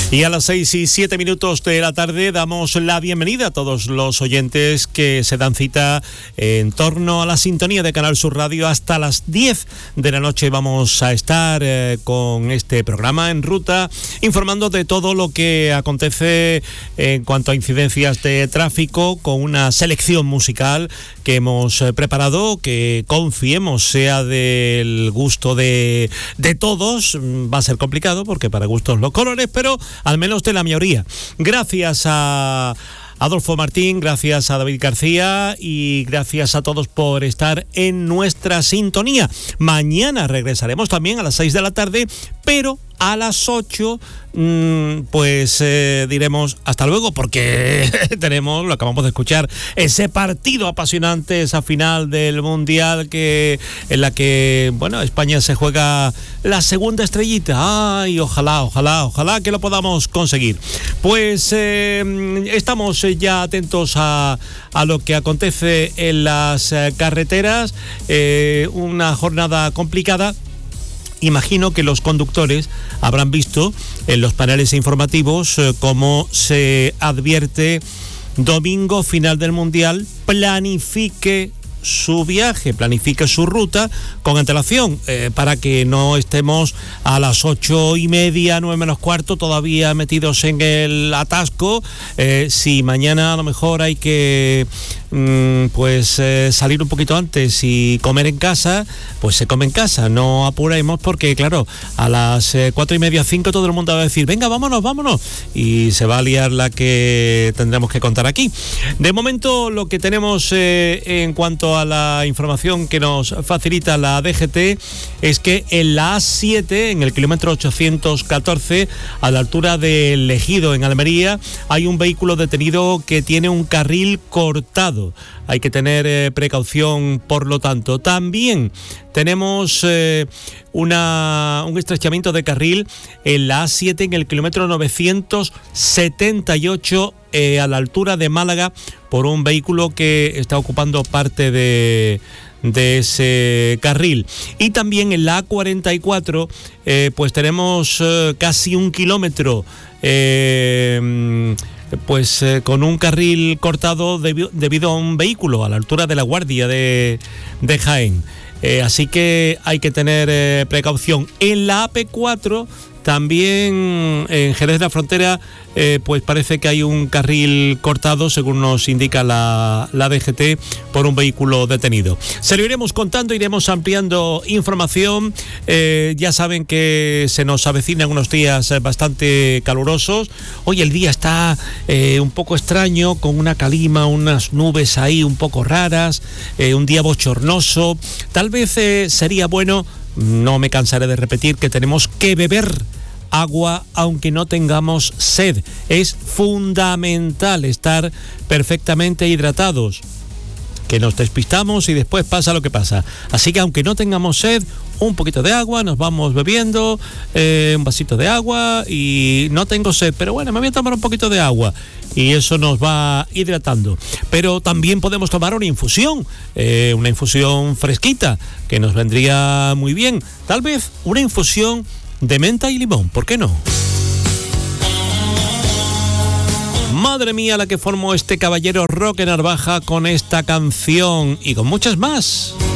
Y a las 6:07 de la tarde damos la bienvenida a todos los oyentes que se dan cita en torno a la sintonía de Canal Sur Radio. Hasta las 10 de la noche vamos a estar con este programa En Ruta, informando de todo lo que acontece en cuanto a incidencias de tráfico, con una selección musical que hemos preparado, que confiemos sea del gusto de todos. Va a ser complicado porque para gustos los colores, pero al menos de la mayoría. Gracias a Adolfo Martín, gracias a David García y gracias a todos por estar en nuestra sintonía. Mañana regresaremos también a las 6 de la tarde, pero a las 8 diremos hasta luego, porque tenemos, lo acabamos de escuchar, ese partido apasionante, esa final del Mundial en la que, España se juega la segunda estrellita. Ay, ojalá que lo podamos conseguir. Pues estamos ya atentos a lo que acontece en las carreteras, una jornada complicada. Imagino que los conductores habrán visto en los paneles informativos cómo se advierte: domingo final del Mundial, planifique su viaje, planifique su ruta con antelación, para que no estemos a las 8:30, 9 menos cuarto, todavía metidos en el atasco. Si mañana a lo mejor hay que salir un poquito antes y comer en casa, pues se come en casa, no apuremos, porque claro, a las 4:30, 5 todo el mundo va a decir: venga, vámonos, y se va a liar la que tendremos que contar aquí. De momento, lo que tenemos en cuanto a la información que nos facilita la DGT es que en la A7, en el kilómetro 814, a la altura del Ejido, en Almería, hay un vehículo detenido que tiene un carril cortado. Hay que tener precaución, por lo tanto. También tenemos un estrechamiento de carril en la A7, en el kilómetro 978, a la altura de Málaga, por un vehículo que está ocupando parte de ese carril. Y también en la A44 tenemos casi un kilómetro con un carril cortado debido a un vehículo a la altura de La Guardia de Jaén. Así que hay que tener precaución. En la AP4, también en Jerez de la Frontera, parece que hay un carril cortado, según nos indica la DGT, por un vehículo detenido. Se lo iremos contando, iremos ampliando información. Ya saben que se nos avecinan unos días bastante calurosos. Hoy el día está un poco extraño, con una calima, unas nubes ahí un poco raras, un día bochornoso. Tal vez sería bueno, no me cansaré de repetir, que tenemos que beber agua aunque no tengamos sed. Es fundamental estar perfectamente hidratados, que nos despistamos y después pasa lo que pasa. Así que aunque no tengamos sed, un poquito de agua, nos vamos bebiendo un vasito de agua. Y no tengo sed, pero me voy a tomar un poquito de agua, y eso nos va hidratando. Pero también podemos tomar una infusión fresquita, que nos vendría muy bien. Tal vez una infusión de menta y limón, ¿por qué no? Madre mía, la que formó este caballero Roque Narvaja con esta canción y con muchas más.